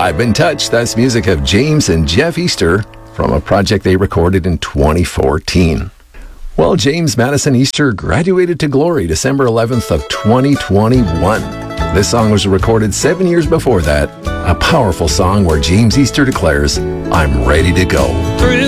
I've Been Touched. That's music of James and Jeff Easter from a project they recorded in 2014. Well, James Madison Easter graduated to glory December 11th of 2021. This song was recorded 7 years before that. A powerful song where James Easter declares, "I'm ready to go."